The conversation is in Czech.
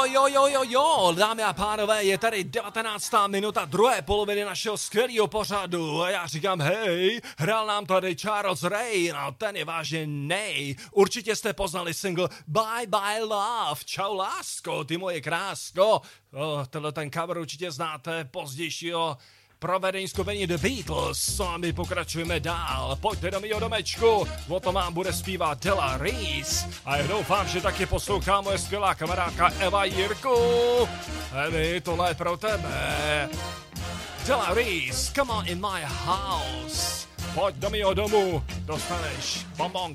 Jo, dámy a pánové, je tady 19. minuta druhé poloviny našeho skvělého pořadu a já říkám hej, hrál nám tady Charles Ray, no ten je vážně nej. Určitě jste poznali single Bye Bye Love, čau lásko, ty moje krásko. Tenhle ten cover určitě znáte pozdějšího provedení skupiny The Beatles. A my pokračujeme dál. Pojďte do mýho domečku. O tom vám bude zpívat Della Reese. A já doufám, že taky poslouchá moje skvělá kamarádka Eva Jirku. Evi, tohle je pro tebe. Della Reese, come on in my house. Pojď do mýho domu. Dostaneš bonbon.